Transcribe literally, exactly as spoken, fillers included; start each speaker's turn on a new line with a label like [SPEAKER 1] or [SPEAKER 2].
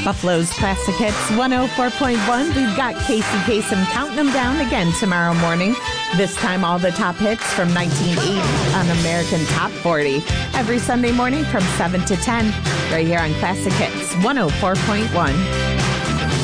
[SPEAKER 1] Buffalo's Classic Hits one oh four point one. We've got Casey Kasem counting them down again tomorrow morning. This time, all the top hits from nineteen eighty on American Top forty. Every Sunday morning from seven to ten, right here on Classic Hits one oh four point one.